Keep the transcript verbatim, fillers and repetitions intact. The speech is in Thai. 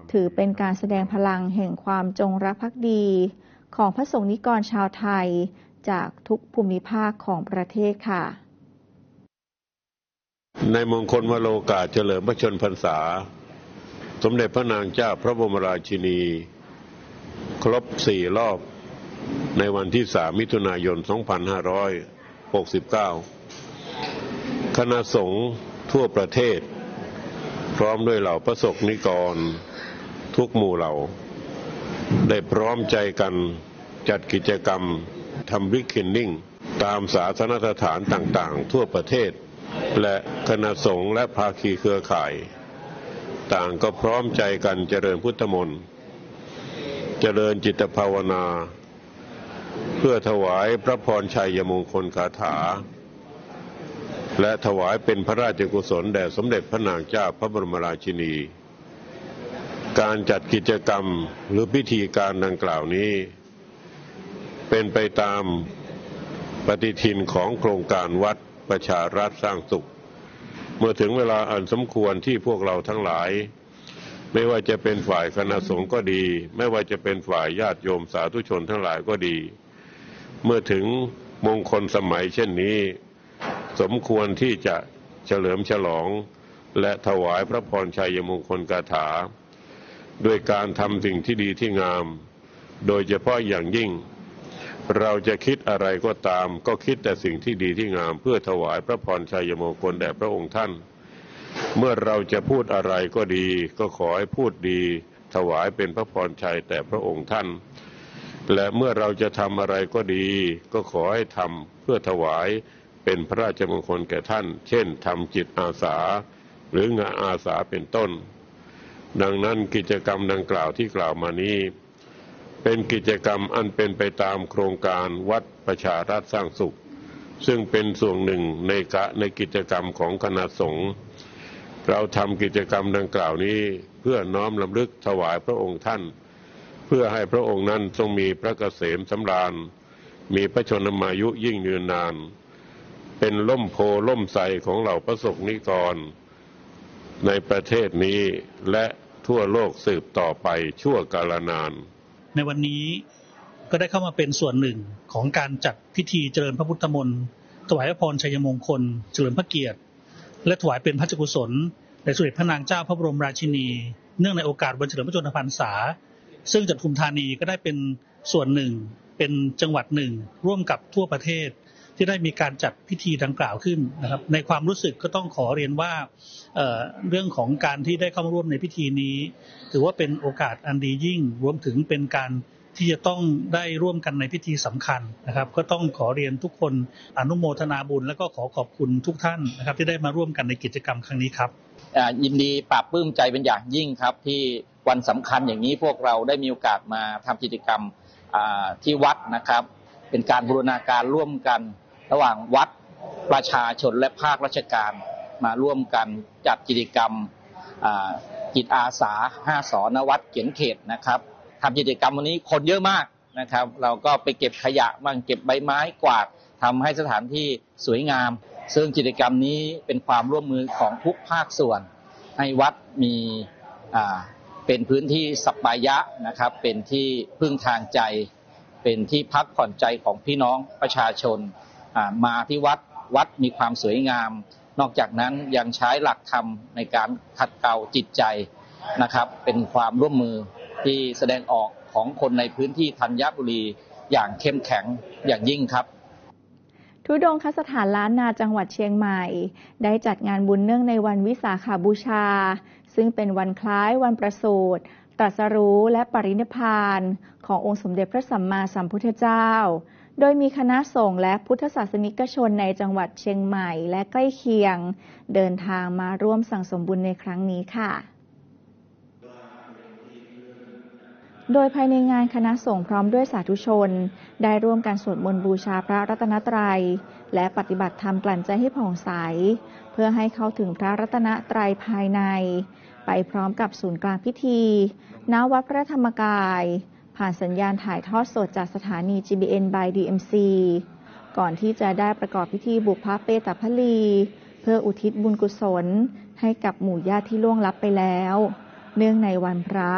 ถือเป็นการแสดงพลังแห่งความจงรักภักดีของพระสงฆ์นิกรชาวไทยจากทุกภูมิภาคของประเทศค่ะในมงคลวโรกาสเฉลิมพระชนพรรษาสมเด็จพระนางเจ้าพระบรมราชินีครบสี่รอบในวันที่สามมิถุนายนสองพันห้าร้อยหกสิบเก้าคณะสงฆ์ทั่วประเทศพร้อมด้วยเหล่าพระสงฆ์นิกรทุกหมู่เหล่าได้พร้อมใจกันจัดกิจกรรมทำบิ๊กคินนิ่งตามศาสนสถานต่างๆทั่วประเทศและคณะสงฆ์และภาคีเครือข่ายต่างก็พร้อมใจกันเจริญพุทธมนต์เจริญจิตภาวนาเพื่อถวายพระพรชัยมงคลคาถาและถวายเป็นพระราชกุศลแด่สมเด็จพระนางเจ้าพระบรมราชินีการจัดกิจกรรมหรือพิธีการดังกล่าวนี้เป็นไปตามปฏิทินของโครงการวัดประชารัฐสร้างสุขเมื่อถึงเวลาอันสมควรที่พวกเราทั้งหลายไม่ว่าจะเป็นฝ่ายคณะสงฆ์ก็ดีไม่ว่าจะเป็นฝ่ายญาติโยมสาธุชนทั้งหลายก็ดีเมื่อถึงมงคลสมัยเช่นนี้สมควรที่จะเฉลิมฉลองและถวายพระพรชัยมงคลคาถาด้วยการทำสิ่งที่ดีที่งามโดยเฉพาะอย่างยิ่งเราจะคิดอะไรก็ตามก็คิดแต่สิ่งที่ดีที่งามเพื่อถวายพระพรชัยมงคลแด่พระองค์ท่านเมื่อเราจะพูดอะไรก็ดีก็ขอให้พูดดีถวายเป็นพระพรชัยแต่พระองค์ท่านและเมื่อเราจะทำอะไรก็ดีก็ขอให้ทำเพื่อถวายเป็นพระราชมงคลแก่ท่านเช่นทำจิตอาสาหรืองานอาสาเป็นต้นดังนั้นกิจกรรมดังกล่าวที่กล่าวมานี้เป็นกิจกรรมอันเป็นไปตามโครงการวัดประชารัฐสร้างสุขซึ่งเป็นส่วนหนึ่งในกะในกิจกรรมของคณะสงฆ์เราทำกิจกรรมดังกล่าวนี้เพื่อน้อมรำลึกถวายพระองค์ท่านเพื่อให้พระองค์นั้นทรงมีพระเกษมสำราญมีพระชนมายุยิ่งยืนนานเป็นล่มโพล่มไทรของเหล่าพระสงฆ์นิกรในประเทศนี้และทั่วโลกสืบต่อไปชั่วกาลนานในวันนี้ก็ได้เข้ามาเป็นส่วนหนึ่งของการจัดพิธีเจริญพระพุทธมนต์ถวายพระพรชัยมงคลเฉลิมพระเกียรติและถวายเป็นพระราชกุศลแด่สมเด็จพระนางเจ้าพระบรมราชินีเนื่องในโอกาสวันเฉลิมพระชนมพรรษาซึ่งจังหวัดปทุมธานีก็ได้เป็นส่วนหนึ่งเป็นจังหวัดหนึ่งร่วมกับทั่วประเทศที่ได้มีการจัดพิธีดังกล่าวขึ้นนะครับในความรู้สึกก็ต้องขอเรียนว่า เอ่อ เรื่องของการที่ได้เข้ามาร่วมในพิธีนี้ถือว่าเป็นโอกาสอันดียิ่งรวมถึงเป็นการที่จะต้องได้ร่วมกันในพิธีสำคัญนะครับก็ต้องขอเรียนทุกคนอนุโมทนาบุญและก็ขอขอบคุณทุกท่านนะครับที่ได้มาร่วมกันในกิจกรรมครั้งนี้ครับยินดีปลาบปลื้มใจเป็นอย่างยิ่งครับที่วันสำคัญอย่างนี้พวกเราได้มีโอกาสมาทำกิจกรรมที่วัดนะครับเป็นการบูรณาการร่วมกันระหว่างวัดประชาชนและภาคราชการมาร่วมกันจัดกิจกรรมจิตอาสาห้าสนวัดเขียนเขตนะครับทำกิจกรรมวันนี้คนเยอะมากนะครับเราก็ไปเก็บขยะบ้างเก็บใบไม้กวาดทำให้สถานที่สวยงามซึ่งกิจกรรมนี้เป็นความร่วมมือของทุกภาคส่วนให้วัดมีเป็นพื้นที่สัปปายะนะครับเป็นที่พึ่งทางใจเป็นที่พักผ่อนใจของพี่น้องประชาชนมาที่วัดวัดมีความสวยงามนอกจากนั้นยังใช้หลักธรรมในการขัดเกลาจิตใจนะครับเป็นความร่วมมือที่แสดงออกของคนในพื้นที่ธัญบุรีอย่างเข้มแข็งอย่างยิ่งครับธุดงคสถานล้านนาจังหวัดเชียงใหม่ได้จัดงานบุญเนื่องในวันวิสาขบูชาซึ่งเป็นวันคล้ายวันประสูติตรัสรู้และปรินิพพานขององค์สมเด็จพระสัมมาสัมพุทธเจ้าโดยมีคณะสงฆ์และพุทธศาสนิกชนในจังหวัดเชียงใหม่และใกล้เคียงเดินทางมาร่วมสั่งสมบุญในครั้งนี้ค่ะโดยภายในงานคณะสงฆ์พร้อมด้วยสาธุชนได้ร่วมกันสวดมนต์บูชาพระรัตนตรัยและปฏิบัติธรรมกลั่นใจให้ผ่องใสเพื่อให้เข้าถึงพระรัตนตรัยภายในไปพร้อมกับศูนย์กลางพิธีณวัดพระธรรมกายผ่านสัญญาณถ่ายทอดสดจากสถานี จี บี เอ็น by ดี เอ็ม ซี ก่อนที่จะได้ประกอบพิธีบุพเพตพลีเพื่ออุทิศบุญกุศลให้กับหมู่ญาติที่ล่วงลับไปแล้วเนื่องในวันพระ